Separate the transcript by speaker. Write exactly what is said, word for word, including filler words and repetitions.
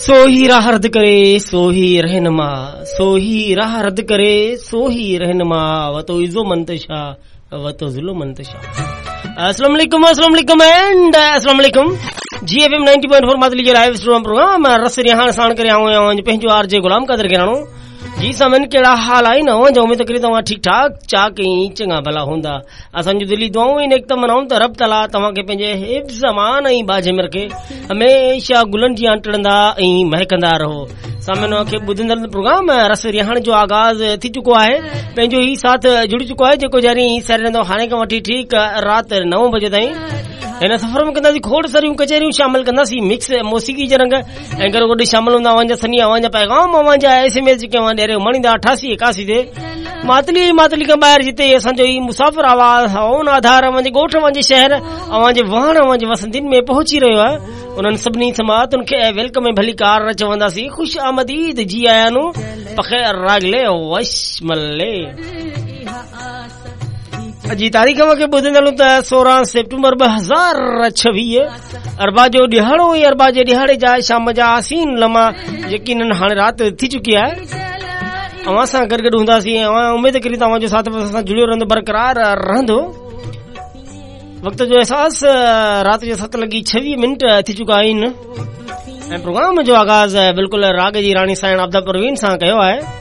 Speaker 1: सोही राह रद्द करे सोही रहनुमा, सोही राह रद्द करे सोही रहनुमा, व तो इज़ो मंतशा व तो जुल्म मंतशा। अस्सलाम वालेकुम, अस्सलाम वालेकुम एंड अस्सलाम वालेकुम। जी F M ninety point four Matali जो लाइव स्ट्रीम प्रोग्राम रस रिहान साण करे आऊं आऊं पंहिंजो आरजे गुलाम क़दर गिराणो। जी सामन केड़ा हाल आई न जो उम्मीद करी तव्हां ठीक ठाक चा कई चंगा भला हूंदा। असांजो दिली दुआऊं इन एक त मनाऊं त रब ताला तव्हां खे पंहिंजे हिफ्ज़ अमान ऐं बाजम रखे हमेशा गुलनि जी टिड़ंदा ऐं महकंदा रहो। सामन खे ॿुधंदड़ प्रोग्राम रस रिहान जो आगाज़ थी चुको आहे। पंहिंजो ही साथ जुड़ी चुको आहे जेको जारी सर रहंदो हाणे खां वठी ठीक रात नौ बजे ताईं। हिन सफ़र में कंदासीं खोड़ सरियूं कचहरियूं शामिल कंदासीं, मिक्स मौसीक़ी जा रंग ऐं गॾो गॾु शामिल हूंदा अवां जा सनी अवां जा पैगाम अवां जा एस एम एस जेके अवां ॾेरे मणींदा अठासी एकासी ते मातली मातली खां ॿाहिरि जिते असांजो ही मुसाफ़िर आवाज़ ओन आधार अवां जे ॻोठ अवां जे शहर अवां जे वहण अवां जे वसंतिन में पहुची रहियो आहे। उन्हनि सभिनी समातुनि खे वेलकम ऐं भली कार चवंदासीं, ख़ुशि आमदीद, जी आया नु बख़ैर रागले वशमले। अॼु तारीख़ मूंखे ॿुधंदड़ त सोरहं सेप्टेम्बर ॿ हज़ार छवीह अरबा जो ॾिहाड़ो ऐं अरबा जे ॾिहाड़े जा शाम जा हसीन लम्हा यकीनन हाणे राति थी चुकी आहे। अवां सां गॾु गॾु हूंदासीं ऐं उमेद करी तव्हांजो साथ सां जुड़ियो रहंदो, बरक़रार रहंदो। वक़्त जो एहसास राति जो सत लॻी छवीह मिंट थी चुका आहिनि ऐं प्रोग्राम जो आगाज़ बिल्कुलु राग जी राणी साइण आबदा परवीन सां कयो आहे।